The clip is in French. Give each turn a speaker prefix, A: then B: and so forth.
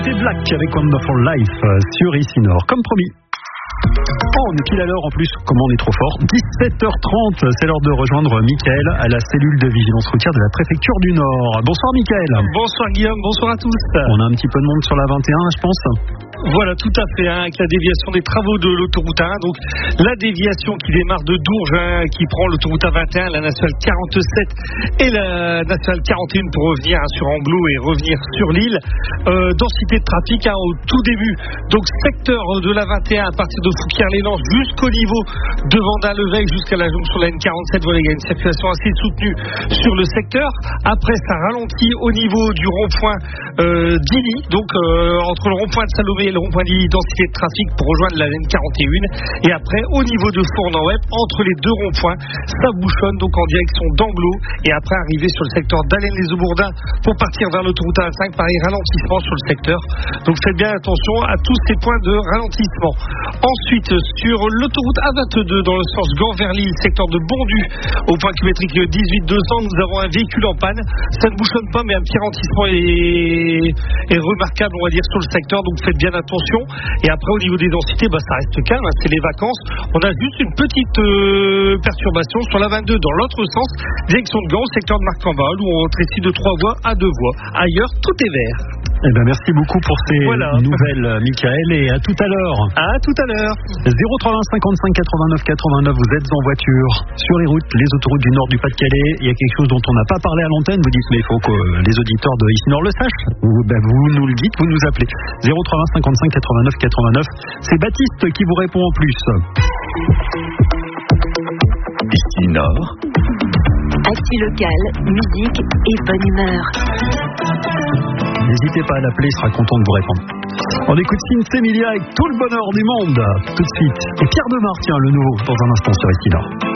A: C'est Black avec Wonderful Life sur Ici Nord, comme promis. Oh, on est pile à l'heure en plus, comment on est trop fort. 17h30, c'est l'heure de rejoindre Mickaël à la cellule de vigilance routière de la préfecture du Nord. Bonsoir Mickaël.
B: Bonsoir Guillaume, bonsoir à tous.
A: On a un petit peu de monde sur la 21, je pense.
B: Voilà, tout à fait, avec la déviation des travaux de l'autoroute A1. Donc la déviation qui démarre de Dourges, qui prend l'autoroute A21, la nationale 47 et la nationale 41 pour revenir sur Anglo et revenir sur l'île. Densité de trafic au tout début. Donc secteur de la 21 à partir de Fouquier-les-Langes jusqu'au niveau de Vendin-le-Veil jusqu'à la jonction de la N47. Voilà, il y a une circulation assez soutenue sur le secteur. Après, ça ralentit au niveau du rond-point d'Illy, donc entre le rond-point de Salomé et le rond-point d'Illy, densité de trafic pour rejoindre la N41. Et après, au niveau de Fournan-Web, entre les deux ronds-points, ça bouchonne donc en direction d'Anglo. Et après, arriver sur le secteur d'Allen-les-Aubourdins pour partir vers l'autoroute A5, pareil, ralentissement sur le secteur. Donc faites bien attention à tous ces points de ralentissement. Ensuite, sur l'autoroute A22 dans le sens Gand-vers-Lille, secteur de Bondu, au point kilométrique 18-200, nous avons un véhicule en panne. Ça ne bouchonne pas, mais un petit ralentissement est remarquable, on va dire, sur le secteur. Donc faites bien attention. Et après, au niveau des densités, ça reste calme. C'est les vacances. On a juste une petite perturbation sur la 22 dans l'autre sens, direction de Gand, secteur de Marc-en-Val, où on rétrécit de 3 voies à 2 voies. Ailleurs, tout est vert.
A: Merci beaucoup pour ces nouvelles, Mickaël, et à tout à l'heure.
B: À tout à l'heure.
A: 030 55 89 89, vous êtes en voiture sur les routes, les autoroutes du nord du Pas-de-Calais. Il y a quelque chose dont on n'a pas parlé à l'antenne. Vous dites, mais il faut que les auditeurs de Ici Nord le sachent. Vous nous le dites, vous nous appelez. 030 55 89 89. C'est Baptiste qui vous répond en plus.
C: Ici Nord.
D: Actu locale, musique et bonne humeur.
A: N'hésitez pas à l'appeler, il sera content de vous répondre. On écoute Cynthia Emilia avec tout le bonheur du monde. Tout de suite. Et Pierre Demar, tiens, le nouveau, dans un instant sur Ici Nord.